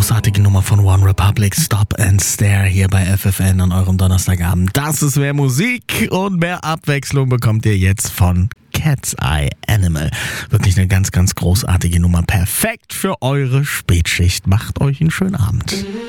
großartige Nummer von One Republic, Stop and Stare, hier bei FFN an eurem Donnerstagabend. Das ist mehr Musik und mehr Abwechslung bekommt ihr jetzt von Cat's Eye Animal. Wirklich eine ganz, ganz großartige Nummer. Perfekt für eure Spätschicht. Macht euch einen schönen Abend.